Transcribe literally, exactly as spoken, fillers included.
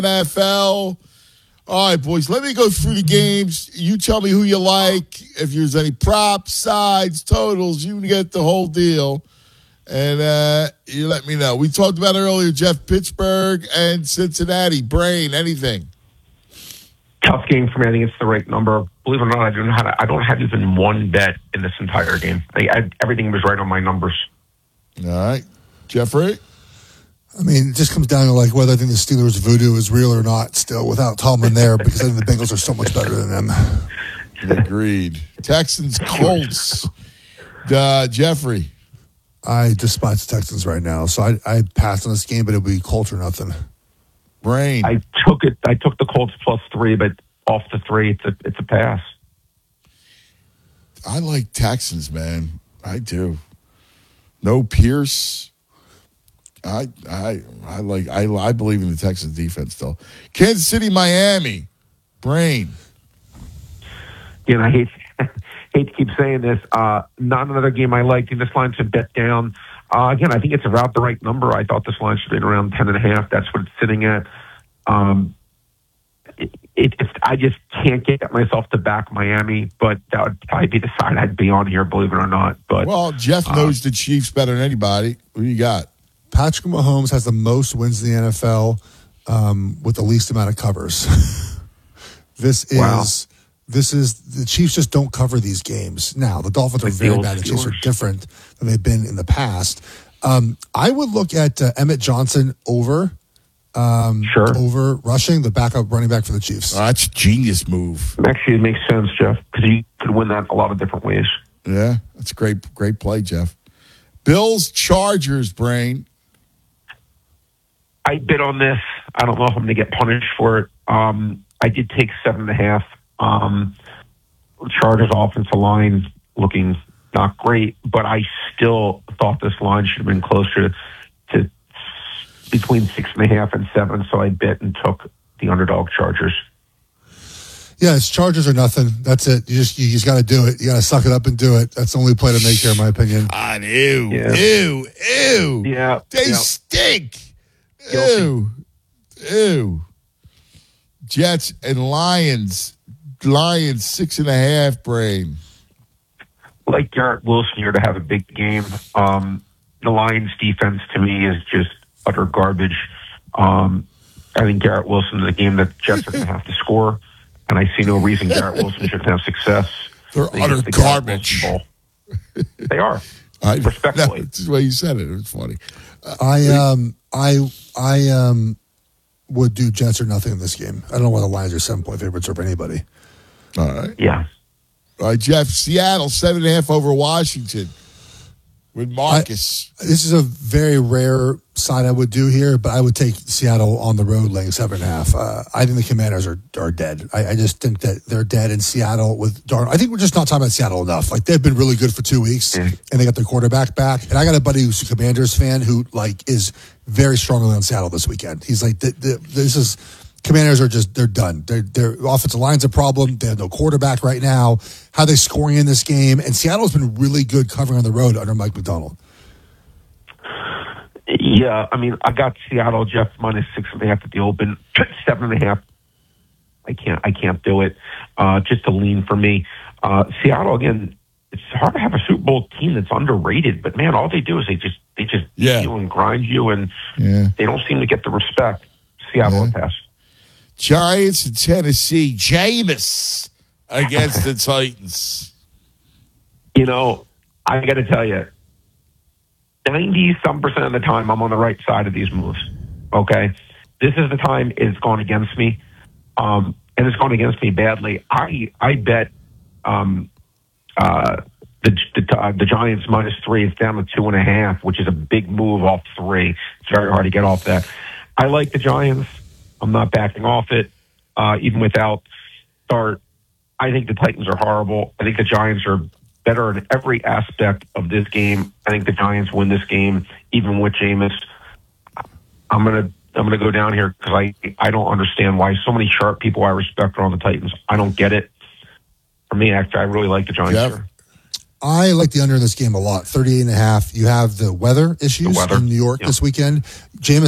N F L. All right, boys, let me go through the games. You tell me who you like. If there's any props, sides, totals, you can get the whole deal. And uh, you let me know. We talked about it earlier, Jeff, Pittsburgh and Cincinnati. Brain, anything? Tough game for me. I think it's the right number. Believe it or not, I don't have, I don't have even one bet in this entire game. I, I, everything was right on my numbers. All right. Jeffrey? I mean, it just comes down to like whether I think the Steelers' voodoo is real or not still without Tomlin there, because I think the Bengals are so much better than them. Agreed. Texans, Colts. Uh, Jeffrey? I despise the Texans right now, so I, I passed on this game, but it would be Colts or nothing. Brain? I took it. I took the Colts plus three, but off the three, it's a, it's a pass. I like Texans, man. I do. No Pierce. I I I like I I believe in the Texans defense still. Kansas City, Miami. Brain. Again, I hate hate to keep saying this. Uh, not another game I liked. This line should bet down. Uh, again, I think it's about the right number. I thought this line should be around ten and a half. That's what it's sitting at. Um, it, it, it's I just can't get myself to back Miami, but that would probably be the side I'd be on here, believe it or not. But well, Jeff knows uh, the Chiefs better than anybody. Who you got? Patrick Mahomes has the most wins in the N F L um, with the least amount of covers. this is wow. this is the Chiefs just don't cover these games. Now the Dolphins are like very the bad. The Chiefs are Steelers. different than they've been in the past. Um, I would look at uh, Emmett Johnson over um, sure over rushing, the backup running back for the Chiefs. Oh, that's a genius move. Actually, it makes sense, Jeff, because you could win that a lot of different ways. Yeah, that's great. Great play, Jeff. Bills, Chargers. Brain. I bid on this. I don't know if I'm going to get punished for it. Um, I did take seven and a half. Um, Chargers offensive line looking not great, but I still thought this line should have been closer to between six and a half and seven. So I bit and took the underdog Chargers. Yeah, it's Chargers or nothing. That's it. You just you just got to do it. You got to suck it up and do it. That's the only play to make here, in my opinion. God, ew, Yeah. ew, ew. Yeah, They yeah. stink. Guilty. Ew, ew. Jets and Lions. Lions six and a half. Brain. Like Garrett Wilson here to have a big game. Um, the Lions defense to me is just utter garbage. Um, I think Garrett Wilson is a game that Jets are going to have to score, and I see no reason Garrett Wilson shouldn't have success. They're They utter get the Garrett garbage. Wilson ball. They are. I, Respectfully. No, that's the way you said it. It was funny. Uh, I um I I um would do Jets or nothing in this game. I don't know why the Lions are seven point favorites over anybody. All right. Yeah. All right, Jeff. Seattle seven and a half over Washington with Marcus. I, this is a very rare side I would do here, but I would take Seattle on the road laying seven and a half. Uh, I think the Commanders are are dead. I, I just think that they're dead in Seattle with Darnold. I think we're just not talking about Seattle enough. Like they've been really good for two weeks, Mm. and they got their quarterback back. And I got a buddy who's a Commanders fan who like is very strongly on Seattle this weekend. He's like, the, the, this is Commanders are just they're done. Their their offensive line's a problem. They have no quarterback right now. How are they scoring in this game? And Seattle's been really good covering on the road under Mike McDonald. Yeah, I mean, I got Seattle, Jeff, minus six and a half at the open, seven and a half. I can't, I can't do it. Uh, just a lean for me. Uh, Seattle again. It's hard to have a Super Bowl team that's underrated, but man, all they do is they just, they just Yeah. beat you and grind you, and Yeah. they don't seem to get the respect. Seattle Yeah. pass. Giants and Tennessee. Jameis against the Titans. You know, I got to tell you, ninety some percent of the time, I'm on the right side of these moves. Okay, this is the time it's gone against me, um, and it's gone against me badly. I I bet um, uh, the the, uh, the Giants minus three. It's down to two and a half, which is a big move off three. It's very hard to get off that. I like the Giants. I'm not backing off it, uh, even without start. I think the Titans are horrible. I think the Giants are better in every aspect of this game. I think the Giants win this game, even with Jameis. I'm gonna I'm gonna go down here because I I don't understand why so many sharp people I respect are on the Titans. I don't get it. For me, actually, I really like the Giants Yep. here. I like the under in this game a lot. thirty-eight and a half. You have the weather issues The weather. in New York Yep. this weekend. Jameis